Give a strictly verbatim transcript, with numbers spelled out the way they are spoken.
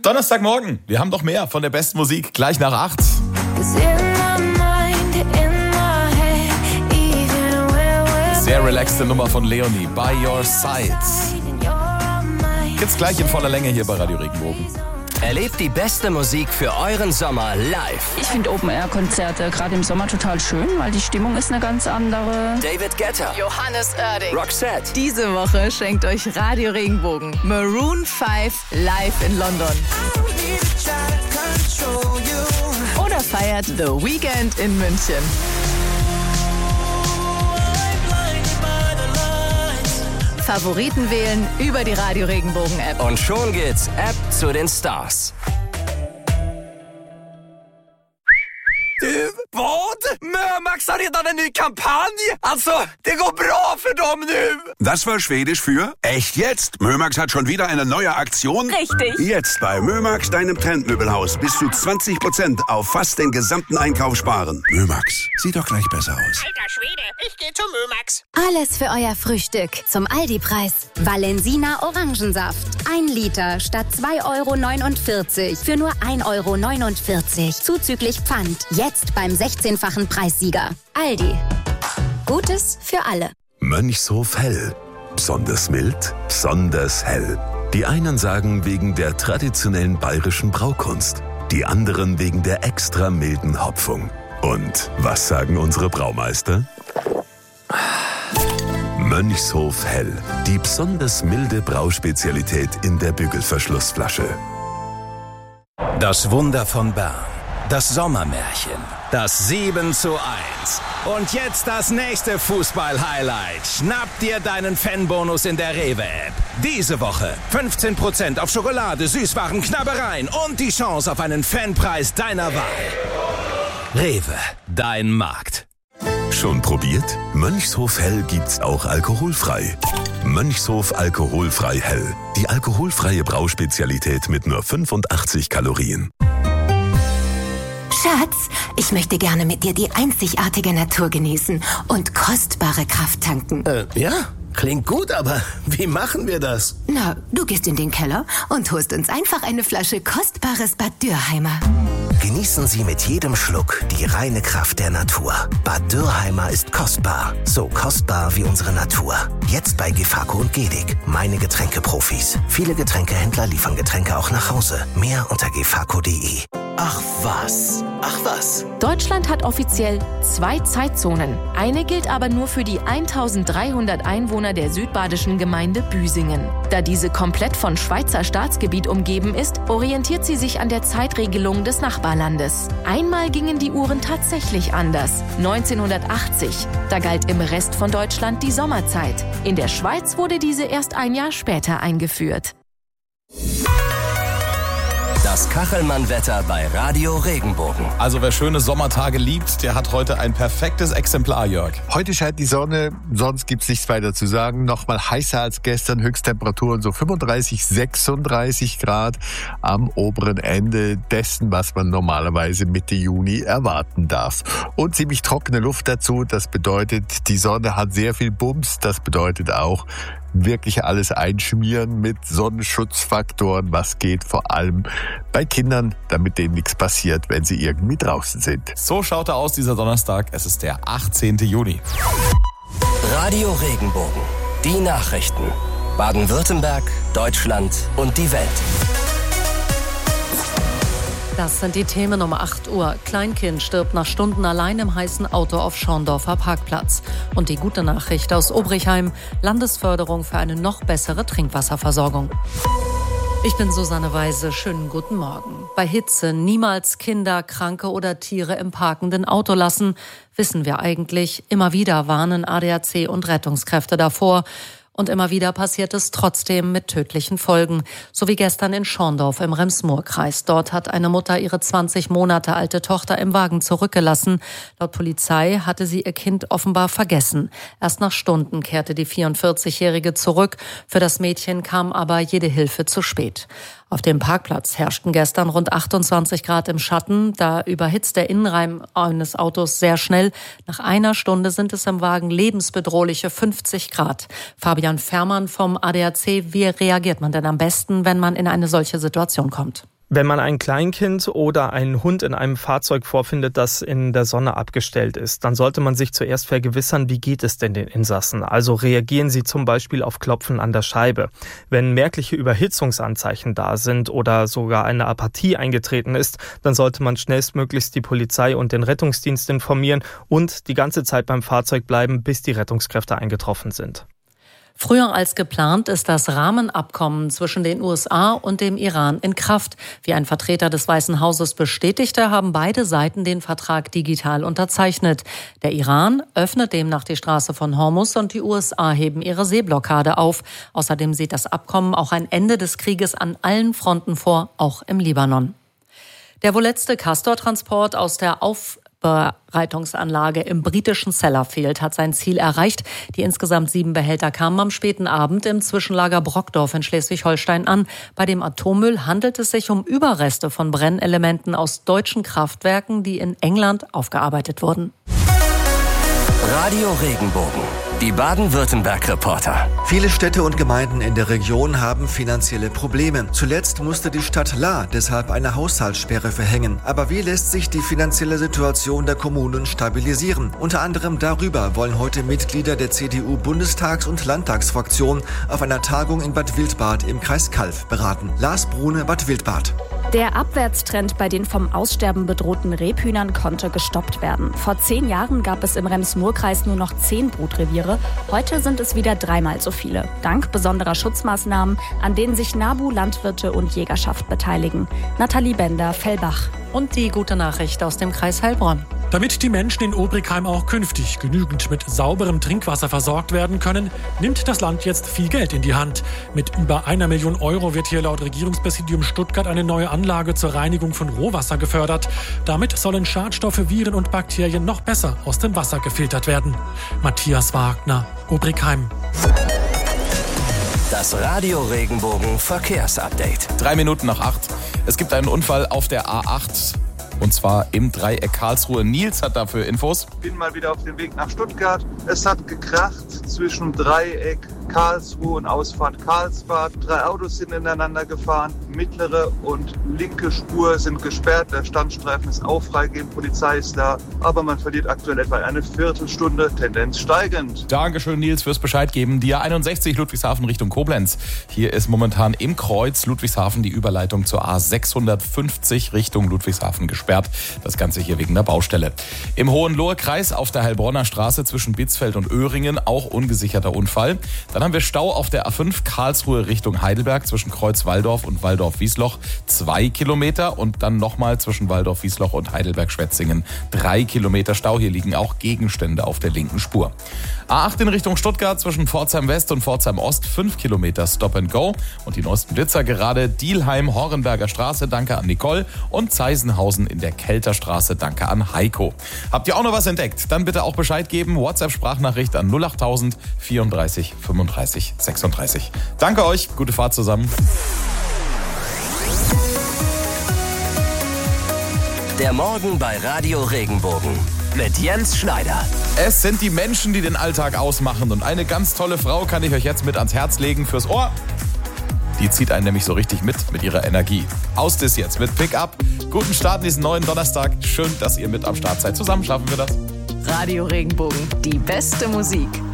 Donnerstagmorgen, wir haben noch mehr von der besten Musik, gleich nach acht. Sehr relaxte Nummer von Leonie, By Your Side. Jetzt gleich in voller Länge hier bei Radio Regenbogen. Erlebt die beste Musik für euren Sommer live. Ich finde Open-Air-Konzerte gerade im Sommer total schön, weil die Stimmung ist eine ganz andere. David Guetta, Johannes Oerding, Roxette. Diese Woche schenkt euch Radio Regenbogen Maroon fünf live in London. Oder feiert The Weeknd in München. Favoriten wählen über die Radio Regenbogen App. Und schon geht's App zu den Stars. Du, vad? Mömax har redan en ny kampanj. Alltså, det går bra för dem nu. Das war Schwedisch für echt jetzt. Mömax hat schon wieder eine neue Aktion. Richtig. Jetzt bei Mömax, deinem Trendmöbelhaus, bis zu zwanzig Prozent auf fast den gesamten Einkauf sparen. Mömax, sieht doch gleich besser aus. Alter Schwede, ich gehe zu Mömax. Alles für euer Frühstück zum Aldi-Preis. Valensina Orangensaft. Ein Liter statt zwei Euro neunundvierzig für nur ein Euro neunundvierzig. Zuzüglich Pfand. Jetzt beim sechzehnfachen Preissieger. Aldi. Gutes für alle. Mönchshof Hell. Besonders mild, besonders hell. Die einen sagen wegen der traditionellen bayerischen Braukunst. Die anderen wegen der extra milden Hopfung. Und was sagen unsere Braumeister? Mönchshof Hell. Die besonders milde Brauspezialität in der Bügelverschlussflasche. Das Wunder von Bern. Das Sommermärchen. Das sieben zu eins. Und jetzt das nächste Fußball-Highlight. Schnapp dir deinen Fanbonus in der Rewe-App. Diese Woche fünfzehn Prozent auf Schokolade, Süßwaren, Knabbereien und die Chance auf einen Fanpreis deiner Wahl. Rewe, dein Markt. Schon probiert? Mönchshof Hell gibt's auch alkoholfrei. Mönchshof alkoholfrei Hell. Die alkoholfreie Brauspezialität mit nur fünfundachtzig Kalorien. Schatz, ich möchte gerne mit dir die einzigartige Natur genießen und kostbare Kraft tanken. Äh, ja, klingt gut, aber wie machen wir das? Na, du gehst in den Keller und holst uns einfach eine Flasche kostbares Bad Dürheimer. Genießen Sie mit jedem Schluck die reine Kraft der Natur. Bad Dürheimer ist kostbar. So kostbar wie unsere Natur. Jetzt bei Gefako und Gedig. Meine Getränkeprofis. Viele Getränkehändler liefern Getränke auch nach Hause. Mehr unter gefako punkt de. Ach was, ach was. Deutschland hat offiziell zwei Zeitzonen. Eine gilt aber nur für die eintausenddreihundert Einwohner der südbadischen Gemeinde Büsingen. Da diese komplett von Schweizer Staatsgebiet umgeben ist, orientiert sie sich an der Zeitregelung des Nachbarlandes. Einmal gingen die Uhren tatsächlich anders. neunzehnhundertachtzig. Da galt im Rest von Deutschland die Sommerzeit. In der Schweiz wurde diese erst ein Jahr später eingeführt. Das Kachelmann-Wetter bei Radio Regenbogen. Also wer schöne Sommertage liebt, der hat heute ein perfektes Exemplar, Jörg. Heute scheint die Sonne, sonst gibt's nichts weiter zu sagen. Nochmal heißer als gestern, Höchsttemperaturen so fünfunddreißig, sechsunddreißig Grad am oberen Ende dessen, was man normalerweise Mitte Juni erwarten darf. Und ziemlich trockene Luft dazu, das bedeutet, die Sonne hat sehr viel Bums, das bedeutet auch, wirklich alles einschmieren mit Sonnenschutzfaktoren, was geht vor allem bei Kindern, damit denen nichts passiert, wenn sie irgendwie draußen sind. So schaut er aus, dieser Donnerstag. Es ist der achtzehnten Juni. Radio Regenbogen. Die Nachrichten. Baden-Württemberg, Deutschland und die Welt. Das sind die Themen um acht Uhr. Kleinkind stirbt nach Stunden allein im heißen Auto auf Schorndorfer Parkplatz. Und die gute Nachricht aus Obrichheim: Landesförderung für eine noch bessere Trinkwasserversorgung. Ich bin Susanne Weise. Schönen guten Morgen. Bei Hitze niemals Kinder, Kranke oder Tiere im parkenden Auto lassen, wissen wir eigentlich. Immer wieder warnen A D A C und Rettungskräfte davor. Und immer wieder passiert es trotzdem mit tödlichen Folgen. So wie gestern in Schorndorf im Rems-Murr-Kreis. Dort hat eine Mutter ihre zwanzig Monate alte Tochter im Wagen zurückgelassen. Laut Polizei hatte sie ihr Kind offenbar vergessen. Erst nach Stunden kehrte die vierundvierzigjährige zurück. Für das Mädchen kam aber jede Hilfe zu spät. Auf dem Parkplatz herrschten gestern rund achtundzwanzig Grad im Schatten. Da überhitzt der Innenraum eines Autos sehr schnell. Nach einer Stunde sind es im Wagen lebensbedrohliche fünfzig Grad. Fabian Fährmann vom A D A C, wie reagiert man denn am besten, wenn man in eine solche Situation kommt? Wenn man ein Kleinkind oder einen Hund in einem Fahrzeug vorfindet, das in der Sonne abgestellt ist, dann sollte man sich zuerst vergewissern, wie geht es denn den Insassen? Also reagieren sie zum Beispiel auf Klopfen an der Scheibe. Wenn merkliche Überhitzungsanzeichen da sind oder sogar eine Apathie eingetreten ist, dann sollte man schnellstmöglichst die Polizei und den Rettungsdienst informieren und die ganze Zeit beim Fahrzeug bleiben, bis die Rettungskräfte eingetroffen sind. Früher als geplant ist das Rahmenabkommen zwischen den U S A und dem Iran in Kraft. Wie ein Vertreter des Weißen Hauses bestätigte, haben beide Seiten den Vertrag digital unterzeichnet. Der Iran öffnet demnach die Straße von Hormuz und die U S A heben ihre Seeblockade auf. Außerdem sieht das Abkommen auch ein Ende des Krieges an allen Fronten vor, auch im Libanon. Der wohl letzte Castor-Transport aus der Aufbereitungsanlage im britischen Sellafield hat sein Ziel erreicht. Die insgesamt sieben Behälter kamen am späten Abend im Zwischenlager Brockdorf in Schleswig-Holstein an. Bei dem Atommüll handelt es sich um Überreste von Brennelementen aus deutschen Kraftwerken, die in England aufgearbeitet wurden. Radio Regenbogen, die Baden-Württemberg-Reporter. Viele Städte und Gemeinden in der Region haben finanzielle Probleme. Zuletzt musste die Stadt Lahr deshalb eine Haushaltssperre verhängen. Aber wie lässt sich die finanzielle Situation der Kommunen stabilisieren? Unter anderem darüber wollen heute Mitglieder der C D U-Bundestags- und Landtagsfraktion auf einer Tagung in Bad Wildbad im Kreis Calw beraten. Lars Brune, Bad Wildbad. Der Abwärtstrend bei den vom Aussterben bedrohten Rebhühnern konnte gestoppt werden. Vor zehn Jahren gab es im Rems-Murr-Kreis nur noch zehn Brutreviere. Heute sind es wieder dreimal so viele. Dank besonderer Schutzmaßnahmen, an denen sich NABU, Landwirte und Jägerschaft beteiligen. Nathalie Bender, Fellbach. Und die gute Nachricht aus dem Kreis Heilbronn. Damit die Menschen in Obrigheim auch künftig genügend mit sauberem Trinkwasser versorgt werden können, nimmt das Land jetzt viel Geld in die Hand. Mit über einer Million Euro wird hier laut Regierungspräsidium Stuttgart eine neue Anlage zur Reinigung von Rohwasser gefördert. Damit sollen Schadstoffe, Viren und Bakterien noch besser aus dem Wasser gefiltert werden. Matthias Wagner, Obrigheim. Das Radio Regenbogen Verkehrsupdate. Drei Minuten nach acht. Es gibt einen Unfall auf der A acht. Und zwar im Dreieck Karlsruhe. Nils hat dafür Infos. Ich bin mal wieder auf dem Weg nach Stuttgart. Es hat gekracht zwischen Dreieck Karlsruhe und Ausfahrt Karlsbad. Drei Autos sind ineinander gefahren. Mittlere und linke Spur sind gesperrt. Der Standstreifen ist auch freigegeben. Polizei ist da. Aber man verliert aktuell etwa eine Viertelstunde. Tendenz steigend. Dankeschön, Nils, fürs Bescheid geben. Die A einundsechzig Ludwigshafen Richtung Koblenz. Hier ist momentan im Kreuz Ludwigshafen die Überleitung zur A sechshundertfünfzig Richtung Ludwigshafen gesperrt. Das Ganze hier wegen der Baustelle. Im Hohenlohe-Kreis auf der Heilbronner Straße zwischen Bitzfeld und Öhringen auch ungesicherter Unfall. Dann haben wir Stau auf der A fünf Karlsruhe Richtung Heidelberg zwischen Kreuz-Walldorf und Walldorf-Wiesloch zwei Kilometer und dann nochmal zwischen Walldorf-Wiesloch und Heidelberg-Schwetzingen drei Kilometer Stau. Hier liegen auch Gegenstände auf der linken Spur. A acht in Richtung Stuttgart zwischen Pforzheim West und Pforzheim Ost fünf Kilometer Stop and Go und die neuesten Blitzer gerade Dielheim-Horrenberger Straße, danke an Nicole, und Zeisenhausen in der Kelterstraße, danke an Heiko. Habt ihr auch noch was entdeckt? Dann bitte auch Bescheid geben. WhatsApp-Sprachnachricht an null achttausend vierunddreißig fünfunddreißig sechsunddreißig. Danke euch, gute Fahrt zusammen. Der Morgen bei Radio Regenbogen mit Jens Schneider. Es sind die Menschen, die den Alltag ausmachen und eine ganz tolle Frau kann ich euch jetzt mit ans Herz legen fürs Ohr. Die zieht einen nämlich so richtig mit, mit ihrer Energie. Aus das jetzt mit Pick-up. Guten Start in diesen neuen Donnerstag. Schön, dass ihr mit am Start seid. Zusammen schaffen wir das. Radio Regenbogen, die beste Musik.